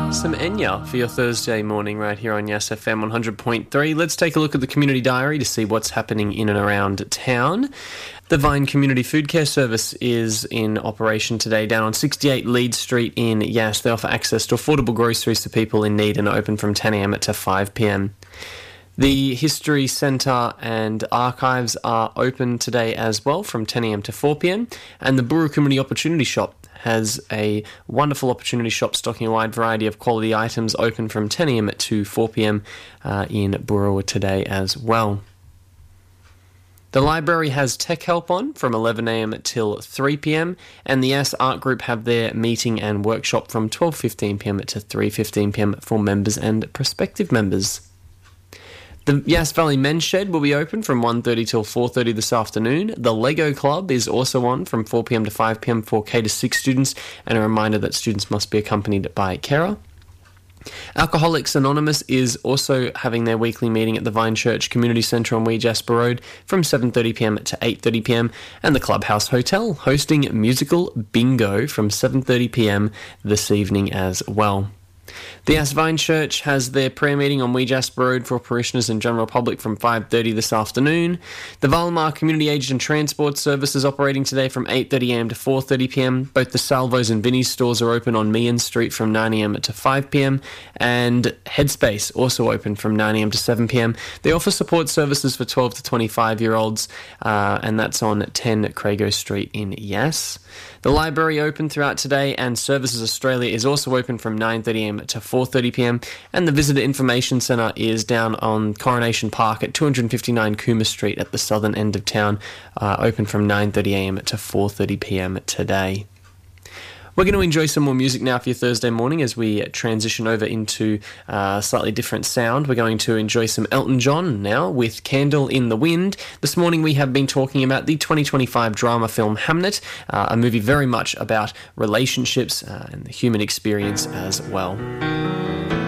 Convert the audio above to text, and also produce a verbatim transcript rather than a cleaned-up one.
Some Enya for your Thursday morning right here on Yes F M one hundred point three. Let's take a look at the community diary to see what's happening in and around town. The Vine Community Food Care Service is in operation today down on sixty-eight Leeds Street in Yass. They offer access to affordable groceries to people in need and are open from ten a.m. to five p.m. The History Centre and Archives are open today as well from ten a.m. to four p.m. And the Buru Community Opportunity Shop has a wonderful opportunity shop stocking a wide variety of quality items open from ten a.m. to four p.m. Uh, in Buru today as well. The library has tech help on from eleven a.m. till three p.m. and the Yass Art Group have their meeting and workshop from twelve fifteen p.m. to three fifteen p.m. for members and prospective members. The Yass Valley Men's Shed will be open from one thirty till four thirty this afternoon. The Lego Club is also on from four p.m. to five p.m. for K to six students, and a reminder that students must be accompanied by a carer. Alcoholics Anonymous is also having their weekly meeting at the Vine Church Community Centre on Wee Jasper Road from seven thirty p.m. to eight thirty p.m. and the Clubhouse Hotel hosting musical bingo from seven thirty p.m. this evening as well. The Yass Vine Church has their prayer meeting on Wee Jasper Road for parishioners and general public from five thirty this afternoon. The Valamar Community Aged and Transport Service is operating today from eight thirty a.m. to four thirty p.m. Both the Salvos and Vinnie's stores are open on Meehan Street from nine a.m. to five p.m. and Headspace also open from nine a.m. to seven p.m. They offer support services for twelve to twenty-five year olds uh, and that's on ten Crago Street in Yass. The library open throughout today and Services Australia is also open from nine thirty a.m. to four thirty p.m. and the Visitor Information Centre is down on Coronation Park at two fifty-nine Cooma Street at the southern end of town, uh, open from nine thirty a.m. to four thirty p.m. today. We're going to enjoy some more music now for your Thursday morning as we transition over into a slightly different sound. We're going to enjoy some Elton John now with Candle in the Wind. This morning we have been talking about the twenty twenty-five drama film Hamnet, uh, a movie very much about relationships uh, and the human experience as well.